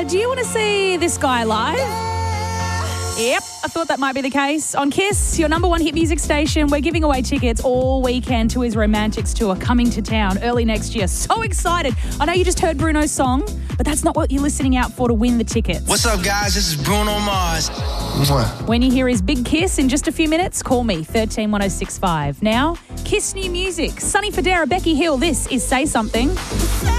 Do you want to see this guy live? Yep, I thought that might be the case. On Kiss, your number one hit music station, we're giving away tickets all weekend to his Romantics tour coming to town early next year. So excited. I know you just heard Bruno's song, but that's not what you're listening out for to win the tickets. What's up, guys? This is Bruno Mars. When you hear his big kiss in just a few minutes, call me, 131065. Now, Kiss new music. Sonny Fodera, Becky Hill, this is Say Something.